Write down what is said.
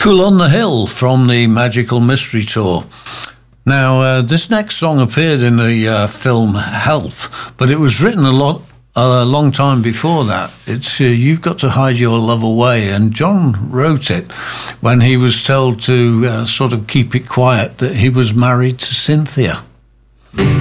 Cool on the Hill from the Magical Mystery Tour. Now, this next song appeared in the film Help, but it was written a long time before that. It's You've Got to Hide Your Love Away, and John wrote it when he was told to sort of keep it quiet that he was married to Cynthia.